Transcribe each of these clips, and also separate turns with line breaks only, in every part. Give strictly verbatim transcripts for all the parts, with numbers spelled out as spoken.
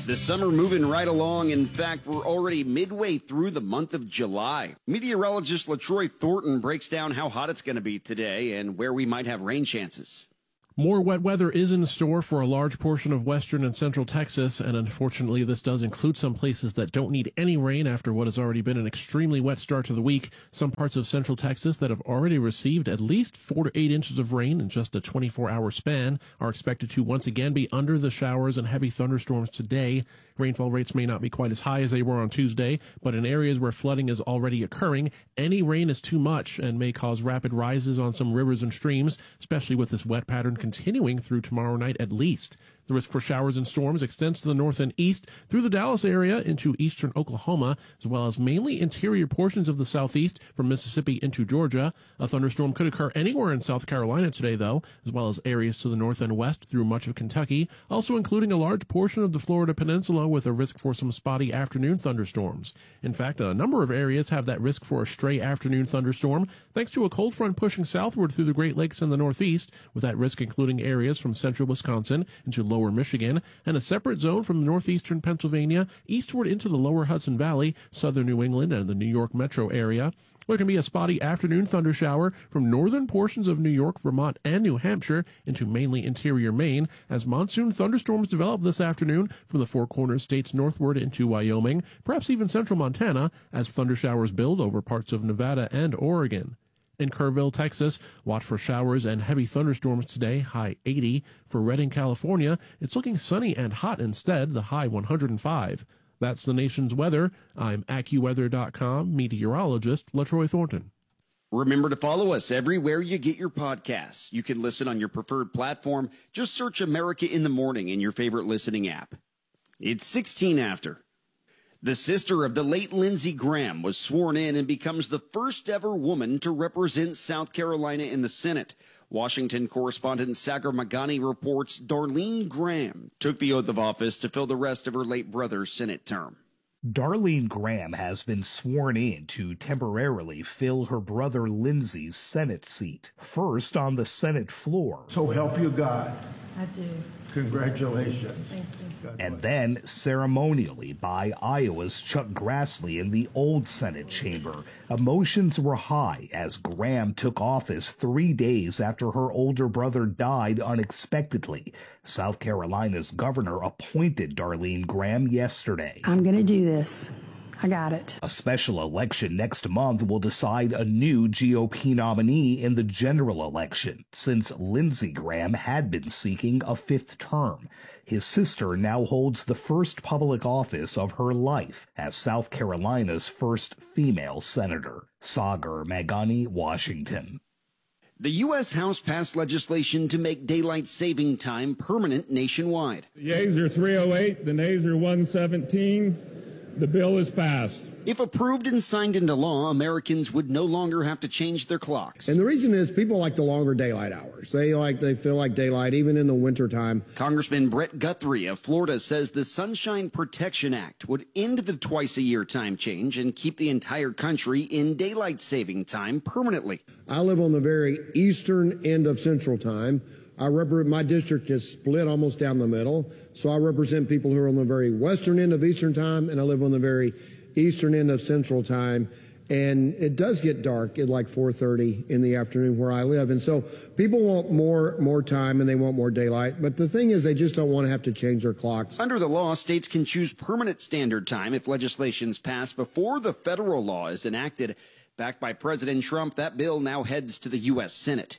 The summer moving right along. In fact, we're already midway through the month of July. Meteorologist LaTroy Thornton breaks down how hot it's going to be today and where we might have rain chances.
More wet weather is in store for a large portion of western and central Texas, and unfortunately this does include some places that don't need any rain after what has already been an extremely wet start to the week. Some parts of central Texas that have already received at least four to eight inches of rain in just a twenty-four hour span are expected to once again be under the showers and heavy thunderstorms today. Rainfall rates may not be quite as high as they were on Tuesday, but in areas where flooding is already occurring, any rain is too much and may cause rapid rises on some rivers and streams, especially with this wet pattern continuing through tomorrow night at least. The risk for showers and storms extends to the north and east through the Dallas area into eastern Oklahoma, as well as mainly interior portions of the southeast from Mississippi into Georgia. A thunderstorm could occur anywhere in South Carolina today, though, as well as areas to the north and west through much of Kentucky, also including a large portion of the Florida Peninsula with a risk for some spotty afternoon thunderstorms. In fact, a number of areas have that risk for a stray afternoon thunderstorm, thanks to a cold front pushing southward through the Great Lakes and the Northeast, with that risk including areas from central Wisconsin into lower Michigan, and a separate zone from northeastern Pennsylvania eastward into the lower Hudson Valley, southern New England, and the New York metro area. There can be a spotty afternoon thundershower from northern portions of New York, Vermont, and New Hampshire into mainly interior Maine as monsoon thunderstorms develop this afternoon from the Four Corners states northward into Wyoming, perhaps even central Montana, as thundershowers build over parts of Nevada and Oregon. In Kerrville, Texas, watch for showers and heavy thunderstorms today, high eighty. For Redding, California, it's looking sunny and hot instead, the high one hundred five. That's the nation's weather. I'm AccuWeather dot com meteorologist LaTroy Thornton.
Remember to follow us everywhere you get your podcasts. You can listen on your preferred platform. Just search America in the Morning in your favorite listening app. It's sixteen after. The sister of the late Lindsey Graham was sworn in and becomes the first ever woman to represent South Carolina in the Senate. Washington correspondent Sagar Magani reports Darlene Graham took the oath of office to fill the rest of her late brother's Senate term.
Darlene Graham has been sworn in to temporarily fill her brother Lindsey's Senate seat, first on the Senate floor.
So help you God.
I do.
Congratulations.
Thank you.
And then ceremonially by Iowa's Chuck Grassley in the old Senate chamber. Emotions were high as Graham took office three days after her older brother died unexpectedly. South Carolina's governor appointed Darlene Graham yesterday.
I'm going to do this. I got it.
A special election next month will decide a new G O P nominee in the general election, since Lindsey Graham had been seeking a fifth term. His sister now holds the first public office of her life as South Carolina's first female senator. Sagar Magani, Washington.
The U S House passed legislation to make daylight saving time permanent nationwide.
The yeas are three oh eight, the nays are one seventeen. The bill is passed.
If approved and signed into law, Americans would no longer have to change their clocks.
And the reason is people like the longer daylight hours. They like they feel like daylight even in the wintertime.
Congressman Brett Guthrie of Florida says the Sunshine Protection Act would end the twice-a-year time change and keep the entire country in daylight saving time permanently.
I live on the very eastern end of Central Time. I represent, my district is split almost down the middle, so I represent people who are on the very western end of Eastern Time, and I live on the very eastern end of Central Time. And it does get dark at like four thirty in the afternoon where I live. And so people want more more time and they want more daylight. But the thing is, they just don't want to have to change their clocks.
Under the law, states can choose permanent standard time if legislation's passed before the federal law is enacted. Backed by President Trump, that bill now heads to the U S Senate.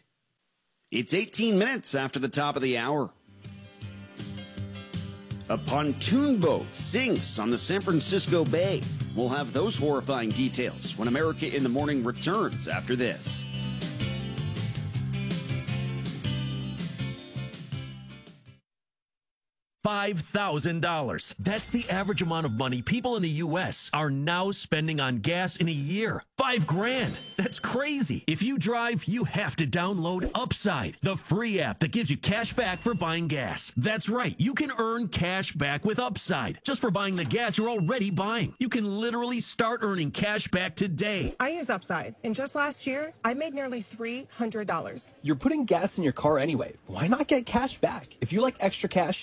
It's eighteen minutes after the top of the hour. A pontoon boat sinks on the San Francisco Bay. We'll have those horrifying details when America in the Morning returns after this.
five thousand dollars. That's the average amount of money people in the U S are now spending on gas in a year. Five grand. That's crazy. If you drive, you have to download Upside, the free app that gives you cash back for buying gas. That's right. You can earn cash back with Upside just for buying the gas you're already buying. You can literally start earning cash back today.
I use Upside, and just last year, I made nearly three hundred dollars.
You're putting gas in your car anyway. Why not get cash back? If you like extra cash, download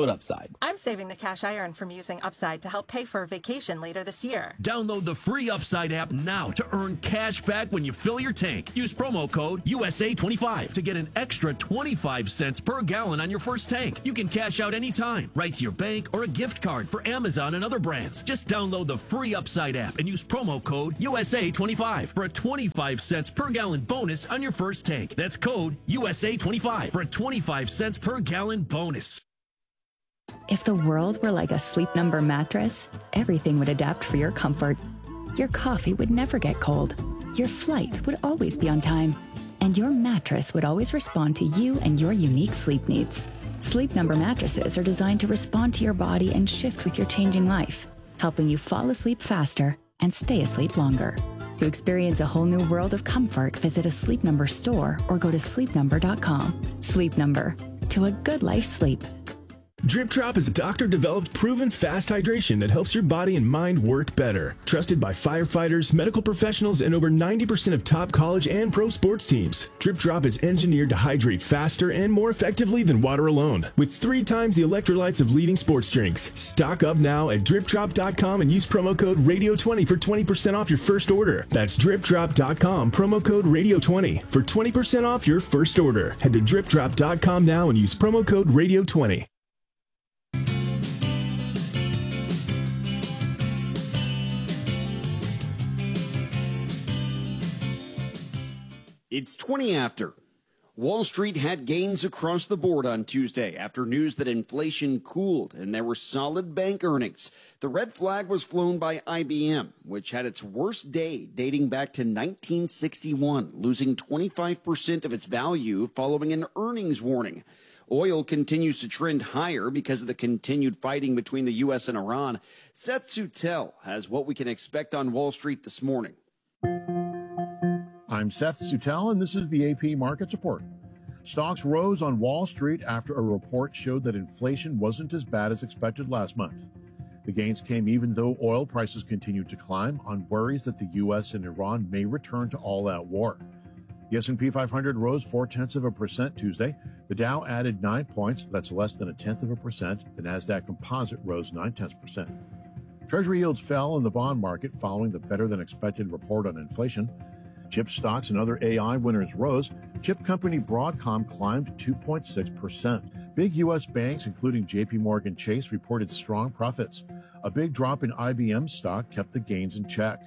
Download Upside.
I'm saving the cash I earn from using Upside to help pay for a vacation later this year.
Download the free Upside app now to earn cash back when you fill your tank. Use promo code U S A twenty-five to get an extra twenty-five cents per gallon on your first tank. You can cash out anytime, right to your bank or a gift card for Amazon and other brands. Just download the free Upside app and use promo code U S A twenty-five for a twenty-five cents per gallon bonus on your first tank. That's code U S A twenty-five for a twenty-five cents per gallon bonus.
If the world were like a Sleep Number mattress, everything would adapt for your comfort. Your coffee would never get cold. Your flight would always be on time. And your mattress would always respond to you and your unique sleep needs. Sleep Number mattresses are designed to respond to your body and shift with your changing life, helping you fall asleep faster and stay asleep longer. To experience a whole new world of comfort, visit a Sleep Number store or go to sleep number dot com. Sleep Number. To a good life sleep.
Drip Drop is a doctor-developed, proven fast hydration that helps your body and mind work better. Trusted by firefighters, medical professionals, and over ninety percent of top college and pro sports teams. Drip Drop is engineered to hydrate faster and more effectively than water alone, with three times the electrolytes of leading sports drinks. Stock up now at drip drop dot com and use promo code radio twenty for twenty percent off your first order. That's drip drop dot com, promo code radio twenty for twenty percent off your first order. Head to drip drop dot com now and use promo code radio twenty.
It's twenty after. Wall Street had gains across the board on Tuesday after news that inflation cooled and there were solid bank earnings. The red flag was flown by I B M, which had its worst day dating back to nineteen sixty-one, losing twenty-five percent of its value following an earnings warning. Oil continues to trend higher because of the continued fighting between the U S and Iran. Seth Sutel has what we can expect on Wall Street this morning.
I'm Seth Sutel, and this is the A P Markets Report. Stocks rose on Wall Street after a report showed that inflation wasn't as bad as expected last month. The gains came even though oil prices continued to climb on worries that the U S and Iran may return to all-out war. The S and P five hundred rose four-tenths of a percent Tuesday. The Dow added nine points. That's less than a tenth of a percent. The Nasdaq Composite rose nine-tenths percent. Treasury yields fell in the bond market following the better-than-expected report on inflation. Chip stocks and other A I winners rose. Chip company Broadcom climbed two point six percent. Big U S banks, including J P Morgan Chase, reported strong profits. A big drop in I B M stock kept the gains in check.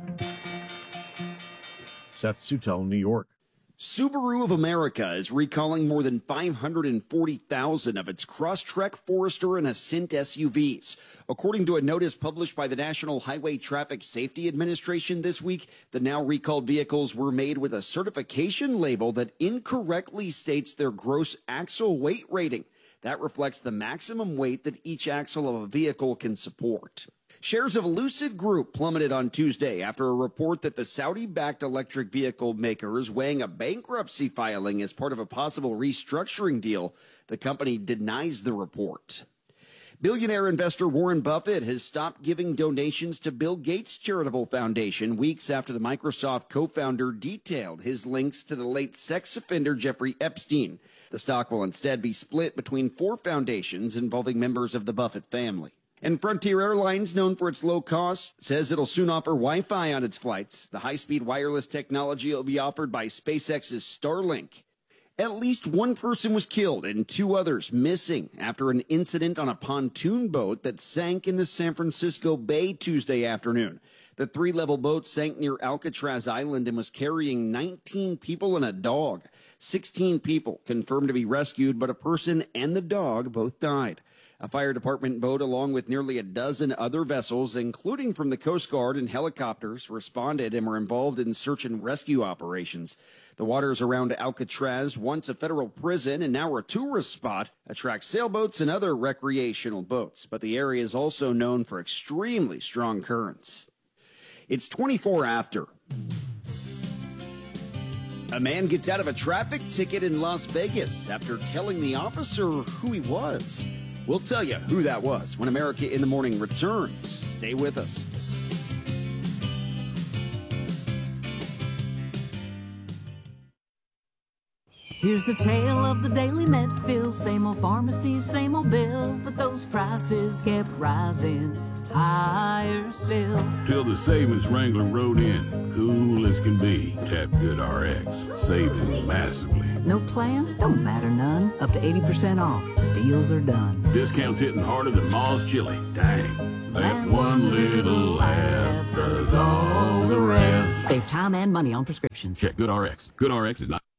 Seth Sutel, New York.
Subaru of America is recalling more than five hundred forty thousand of its Crosstrek, Forester, and Ascent S U Vs. According to a notice published by the National Highway Traffic Safety Administration this week, the now recalled vehicles were made with a certification label that incorrectly states their gross axle weight rating. That reflects the maximum weight that each axle of a vehicle can support. Shares of Lucid Group plummeted on Tuesday after a report that the Saudi-backed electric vehicle maker is weighing a bankruptcy filing as part of a possible restructuring deal. The company denies the report. Billionaire investor Warren Buffett has stopped giving donations to Bill Gates' charitable foundation weeks after the Microsoft co-founder detailed his links to the late sex offender Jeffrey Epstein. The stock will instead be split between four foundations involving members of the Buffett family. And Frontier Airlines, known for its low cost, says it'll soon offer Wi-Fi on its flights. The high-speed wireless technology will be offered by SpaceX's Starlink. At least one person was killed and two others missing after an incident on a pontoon boat that sank in the San Francisco Bay Tuesday afternoon. The three-level boat sank near Alcatraz Island and was carrying nineteen people and a dog. sixteen people confirmed to be rescued, but a person and the dog both died. A fire department boat, along with nearly a dozen other vessels, including from the Coast Guard and helicopters, responded and were involved in search and rescue operations. The waters around Alcatraz, once a federal prison and now a tourist spot, attract sailboats and other recreational boats, but the area is also known for extremely strong currents. It's twenty-four after. A man gets out of a traffic ticket in Las Vegas after telling the officer who he was. We'll tell you who that was when America in the Morning returns. Stay with us.
Here's the tale of the daily Medfield. Same old pharmacy, same old bill, but those prices kept rising higher still.
Till the savings wrangler rode in, cool as can be. Tap GoodRx, saving massively.
No plan? Don't matter none. Up to eighty percent off. Deals are done.
Discounts hitting harder than Ma's chili. Dang. That one little app does all the rest.
Save time and money on prescriptions.
Check GoodRx. GoodRx is not...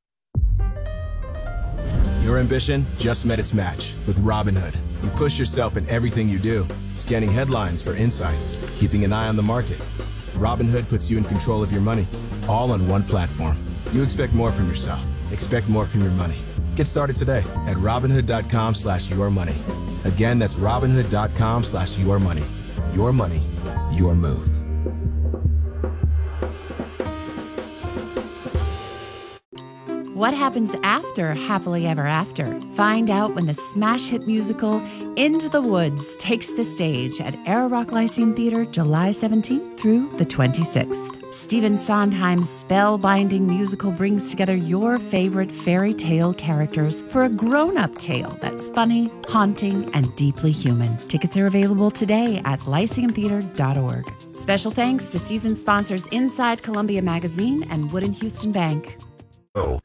Your ambition just met its match with Robinhood. You push yourself in everything you do, scanning headlines for insights, keeping an eye on the market. Robinhood puts you in control of your money, all on one platform. You expect more from yourself. Expect more from your money. Get started today at Robinhood.com slash your money. Again, that's Robinhood.com slash your money. Your money, your move.
What happens after Happily Ever After? Find out when the smash hit musical Into the Woods takes the stage at Air Rock Lyceum Theater July seventeenth through the twenty-sixth. Stephen Sondheim's spellbinding musical brings together your favorite fairy tale characters for a grown-up tale that's funny, haunting, and deeply human. Tickets are available today at lyceum theater dot org. Special thanks to season sponsors Inside Columbia Magazine and Wood and Houston Bank.
Oh,